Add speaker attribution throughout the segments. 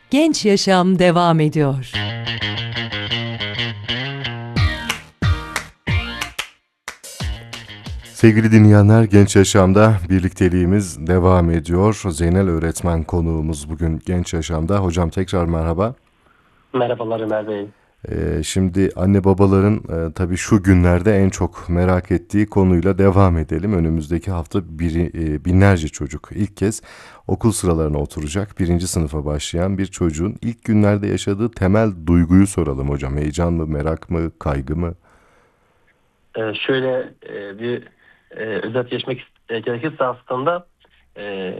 Speaker 1: Genç Yaşam devam ediyor.
Speaker 2: Sevgili dinleyenler, Genç Yaşam'da birlikteliğimiz devam ediyor. Zeynel öğretmen konuğumuz bugün Genç Yaşam'da. Hocam tekrar merhaba.
Speaker 3: Merhabalar Ömer Bey.
Speaker 2: Şimdi anne babaların tabii şu günlerde en çok merak ettiği konuyla devam edelim. Önümüzdeki hafta binlerce çocuk ilk kez okul sıralarına oturacak. Birinci sınıfa başlayan bir çocuğun ilk günlerde yaşadığı temel duyguyu soralım hocam. Heyecan mı, merak mı, kaygı mı?
Speaker 3: Şöyle bir özet geçmek gerekirse aslında e,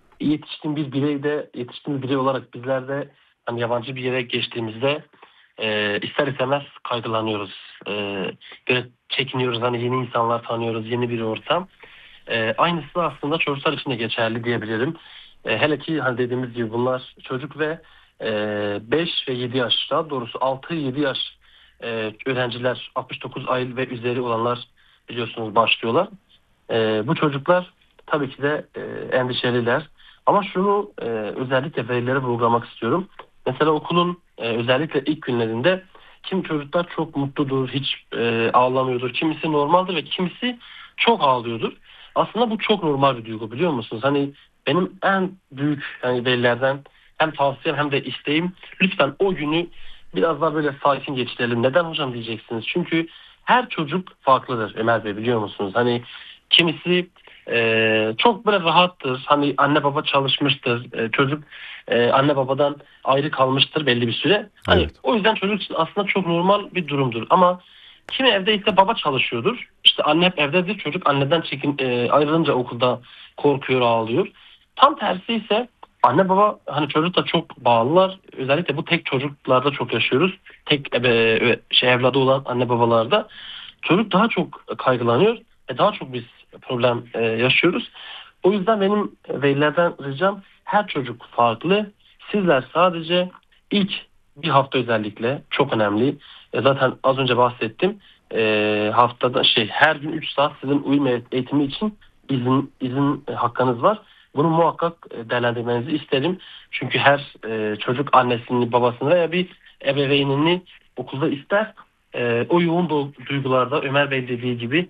Speaker 3: yetişkin bir birey olarak bizler de hani yabancı bir yere geçtiğimizde ister istemez kaygılanıyoruz. Böyle çekiniyoruz, hani yeni insanlar tanıyoruz, yeni bir ortam. Aynısı aslında çocuklar için de geçerli diyebilirim. Hele ki hani dediğimiz gibi bunlar çocuk ve 5 ve 7 yaş, daha doğrusu 6-7 yaş öğrenciler, 69 ay ve üzeri olanlar biliyorsunuz başlıyorlar. Bu çocuklar tabii ki de endişeliler. Ama şunu özellikle velilere vurgulamak istiyorum. Mesela okulun özellikle ilk günlerinde kim çocuklar çok mutludur, hiç ağlamıyordur. Kimisi normaldir ve kimisi çok ağlıyordur. Aslında bu çok normal bir duygu, biliyor musunuz? Hani benim en büyük yani velilerden hem tavsiyem hem de isteğim, lütfen o günü biraz daha böyle sakin geçirelim. Neden hocam diyeceksiniz? Çünkü her çocuk farklıdır Ömer Bey, biliyor musunuz? Hani kimisi çok böyle rahattır. Hani anne baba çalışmıştır. Çocuk anne babadan ayrı kalmıştır belli bir süre. Hani
Speaker 2: Evet.
Speaker 3: o yüzden çocuk için aslında çok normal bir durumdur. Ama kimi evde ise baba çalışıyordur. İşte anne hep evdedir. Çocuk anneden ayrılınca okulda korkuyor, ağlıyor. Tam tersi ise anne baba hani çocukla çok bağlılar. Özellikle bu tek çocuklarda çok yaşıyoruz. Tek evladı olan anne babalarda çocuk daha çok kaygılanıyor. Daha çok biz problem yaşıyoruz. O yüzden benim velilerden ricam, her çocuk farklı. Sizler sadece ilk bir hafta özellikle çok önemli. Zaten az önce bahsettim. Haftada her gün 3 saat sizin uyum eğitimi için izin hakkınız var. Bunu muhakkak değerlendirmenizi isterim. Çünkü her çocuk annesini, babasını veya bir ebeveynini okulda ister. O yoğun duygularda Ömer Bey dediği gibi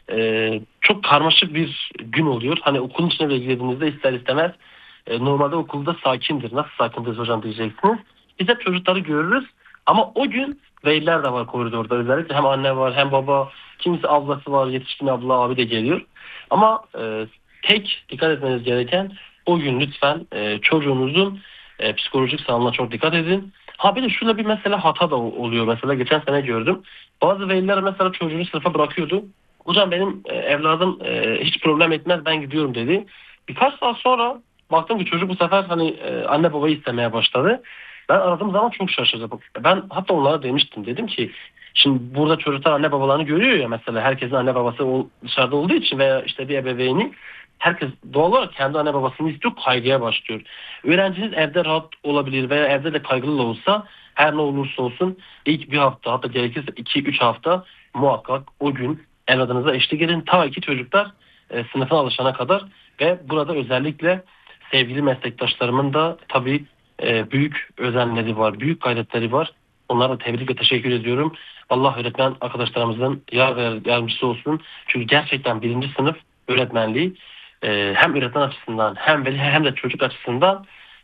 Speaker 3: çok karmaşık bir gün oluyor. Hani okulun içine bile girdiğinizde ister istemez normalde okulda sakindir. Nasıl sakindir hocam diyeceksiniz. Biz hep çocukları görürüz ama o gün veliler de var koridorda, özellikle hem anne var hem baba, kimisi ablası var, yetişkin abla abi de geliyor. Ama tek dikkat etmeniz gereken, o gün lütfen çocuğunuzun psikolojik sağlığına çok dikkat edin. Ha bir de şurada bir mesela hata da oluyor. Mesela geçen sene gördüm. Bazı veliler mesela çocuğunu sınıfa bırakıyordu. Hocam benim evladım hiç problem etmez, ben gidiyorum dedi. Birkaç saat sonra baktım ki çocuk bu sefer hani anne babayı istemeye başladı. Ben aradığım zaman çok şaşırdım. Ben hatta onlara demiştim. Dedim ki şimdi burada çocuklar anne babalarını görüyor ya, mesela herkesin anne babası dışarıda olduğu için veya işte bir ebeveyni, herkes doğal olarak kendi anne babasını istiyor, kaygıya başlıyor. Öğrenciniz evde rahat olabilir veya evde de kaygılı da olsa, her ne olursa olsun ilk bir hafta, hatta gerekirse 2-3 hafta muhakkak o gün evladınıza eşlik edin. Ta ki çocuklar sınıfa alışana kadar. Ve burada özellikle sevgili meslektaşlarımın da tabii büyük özenleri var, büyük gayretleri var. Onlara da tebrik ve teşekkür ediyorum. Allah öğretmen arkadaşlarımızın yar ve yardımcısı olsun. Çünkü gerçekten birinci sınıf öğretmenliği hem öğretmen açısından hem veli hem de çocuk açısından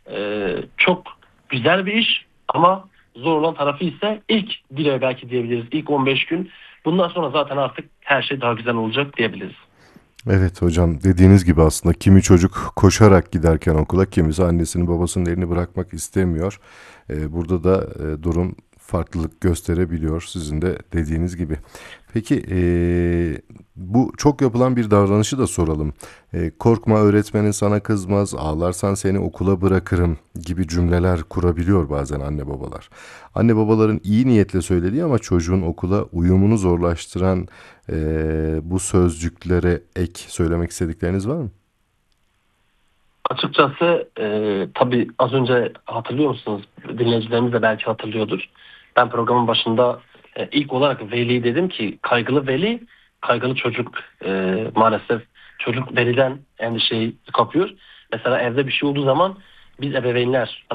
Speaker 3: çok güzel bir iş. Ama zor olan tarafı ise ilk bir ay, belki diyebiliriz ilk 15 gün. Bundan sonra zaten artık her şey daha güzel olacak diyebiliriz.
Speaker 2: Evet hocam, dediğiniz gibi aslında kimi çocuk koşarak giderken okula, kimisi annesinin babasının elini bırakmak istemiyor. Burada da durum farklılık gösterebiliyor sizin de dediğiniz gibi. Peki bu çok yapılan bir davranışı da soralım. Korkma, öğretmenin sana kızmaz, ağlarsan seni okula bırakırım gibi cümleler kurabiliyor bazen anne babalar. Anne babaların iyi niyetle söylediği ama çocuğun okula uyumunu zorlaştıran bu sözcüklere ek söylemek istedikleriniz var mı?
Speaker 3: Açıkçası tabii az önce hatırlıyor musunuz? Dinleyicilerimiz de belki hatırlıyordur. Ben programın başında ilk olarak veli dedim ki kaygılı veli, kaygılı çocuk maalesef çocuk veliden endişeyi kapıyor. Mesela evde bir şey olduğu zaman biz ebeveynler